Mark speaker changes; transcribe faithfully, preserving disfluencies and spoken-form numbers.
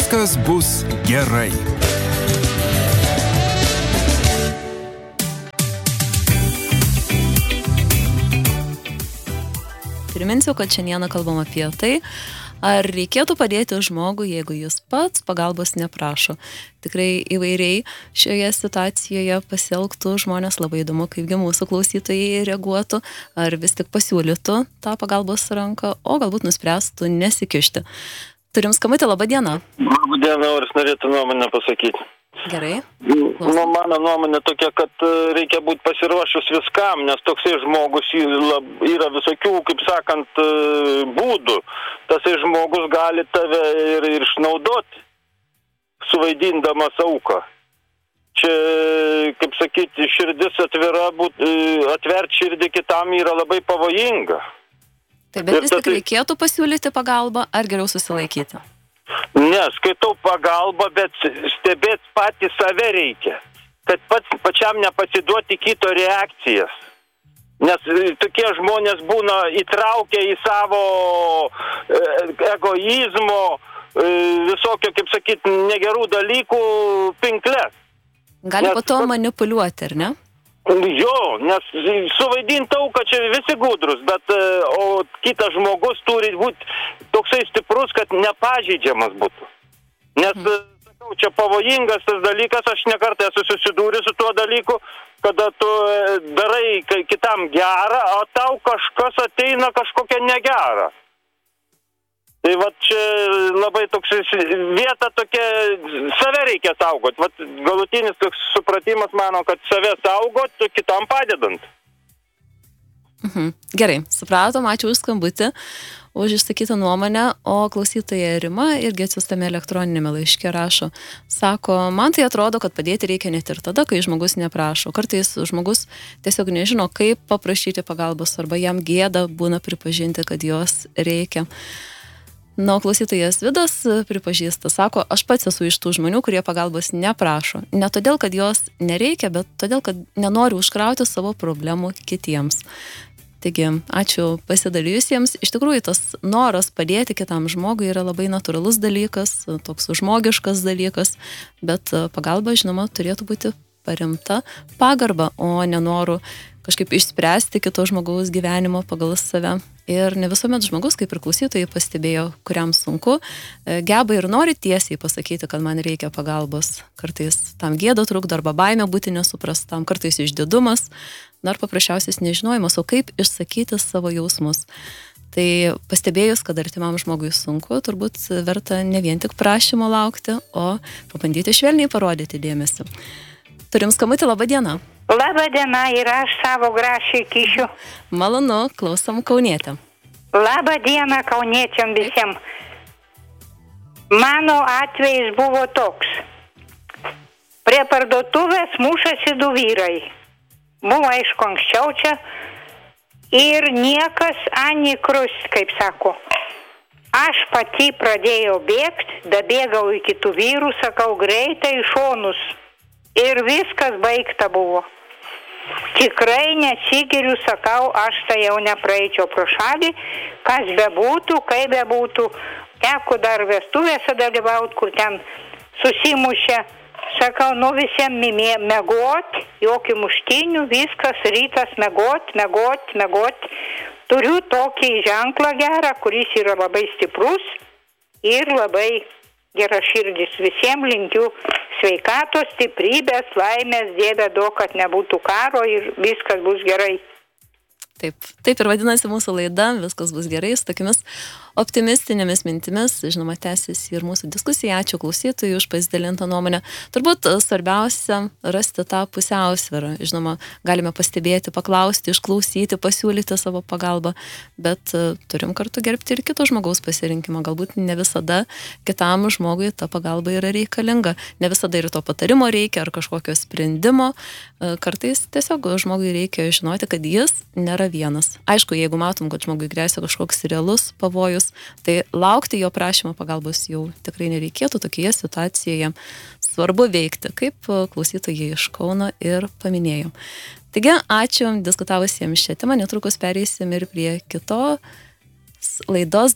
Speaker 1: Viskas bus gerai.
Speaker 2: Priminsiu, kad šiandieną kalbam apie tai, ar reikėtų padėti žmogui, jeigu jis pats pagalbos neprašo. Tikrai įvairiai šioje situacijoje pasielgtų žmonės, labai įdomu, kaipgi mūsų klausytojai reaguotų, ar vis tik pasiūlytų tą pagalbos ranką, o galbūt nuspręstų nesikišti. Turim skambutį, laba diena.
Speaker 3: Labą dieną, ar norėtų nuomonę pasakyti.
Speaker 2: Gerai.
Speaker 3: Nu, mano nuomonė tokia, kad reikia būti pasiruošus viskam, nes toksai žmogus yra visokių, kaip sakant, būdų. Tasai žmogus gali tave ir, ir išnaudoti, suvaidindamas auką. Čia, kaip sakyti, širdis atvira, būt, atvert širdį kitam yra labai pavojinga.
Speaker 2: Taip, bet vis tik reikėtų pasiūlyti pagalbą, ar geriau susilaikyti?
Speaker 3: Ne, skaitau pagalbą, bet stebėti patį save reikia, kad pats pačiam nepasiduoti kito reakcijas. Nes tokie žmonės būna įtraukę į savo egoizmo, visokio, kaip sakyti, negerų dalykų pinkles.
Speaker 2: Gali po to manipuliuoti, ar ne?
Speaker 3: Jo, nes suvaidinti auką čia visi gudrus, bet o kitas žmogus turi būti toksai stiprus, kad nepažeidžiamas būtų. Nes, sakau, čia pavojingas tas dalykas, aš nekartą esu susidūręs su tuo dalyku, kada tu darai kitam gerą, o tau kažkas ateina kažkokia negera. Tai va čia labai toks vieta tokia, save reikia saugot. Vat galutinis toks supratimas mano, kad save saugot, kitam padedant.
Speaker 2: Mhm. Gerai, supratom, ačiū už skambutį, už išsakytą nuomonę, o klausytoja Rima irgi atsiųstame elektroninėme laiške rašo. Sako, man tai atrodo, kad padėti reikia net ir tada, kai žmogus neprašo. Kartais žmogus tiesiog nežino, kaip paprašyti pagalbos, arba jam gėda būna pripažinti, kad jos reikia. Na, o klausytojas Vidas pripažįsta, sako, aš pats esu iš tų žmonių, kurie pagalbos neprašo. Ne todėl, kad jos nereikia, bet todėl, kad nenoriu užkrauti savo problemų kitiems. Taigi, ačiū pasidalijusiems. Iš tikrųjų, tas noras padėti kitam žmogui yra labai natūralus dalykas, toks žmogiškas dalykas, bet pagalba, žinoma, turėtų būti paremta pagarba, o nenoru kažkaip išspręsti kito žmogaus gyvenimo pagal save. Ir ne visuomet žmogus, kaip ir klausytojai pastebėjo, kuriam sunku, geba ir nori tiesiai pasakyti, kad man reikia pagalbos. Kartais tam gėda trukdo arba baimė būti nesuprastam, kartais išdidumas, ar paprasčiausias nežinojimas, o kaip išsakyti savo jausmus. Tai pastebėjus, kad artimam žmogui sunku, turbūt verta ne vien tik prašymo laukti, o pabandyti švelniai parodyti dėmesį. Turim skambutį, laba diena.
Speaker 4: Labą dieną, ir aš savo grašiai kišiu.
Speaker 2: Malonu, klausom kaunietę.
Speaker 4: Labą dieną kauniečiam visiems. Mano atvejis buvo toks. Prie parduotuvės mušasi du vyrai. Buvo aišku anksčiau čia. Ir niekas anikrus, kaip sako. Aš pati pradėjau bėgti, dabėgau iki tų vyrų, sakau, greitai į šonus. Ir viskas baigta buvo. Tikrai nesigiriu, sakau, aš tai jau nepraeičiau pro šalį, kas bebūtų, kaip bebūtų. Teko dar vestuvėse dalyvauti, kur ten susimušė. Sakau, nu visiems mėgot, jokių muštinių, viskas, rytas mėgot, mėgot, mėgot. Turiu tokį ženklą gerą, kuris yra labai stiprus ir labai gera širdis. Visiems linkiu sveikatos, stiprybės, laimės, Dieve duok, kad nebūtų karo ir viskas bus gerai.
Speaker 2: Taip, taip ir vadinasi mūsų laida, viskas bus gerai, su tokiamis optimistinėmis mintimis, žinoma, tęsis ir mūsų diskusija. Ačiū klausytojui už pasidalintą nuomonę. Turbūt svarbiausia rasti tą pusiausvyrą. Žinoma, galime pastebėti, paklausti, išklausyti, pasiūlyti savo pagalbą, bet turim kartu gerbti ir kito žmogaus pasirinkimą. Galbūt ne visada kitam žmogui ta pagalba yra reikalinga. Ne visada ir to patarimo reikia ar kažkokio sprendimo. Kartais tiesiog žmogui reikia žinoti, kad jis nėra vienas. Aišku, jeigu matom, kad žmogui grėsia kažkoks realus pavojus, tai laukti jo prašymo pagalbos jau tikrai nereikėtų tokioje situacijoje. Svarbu veikti, kaip klausytojai iš Kauno ir paminėjom. Taigi, ačiū diskutavusiems šią temą. Netrukus pereisim ir prie kitos laidos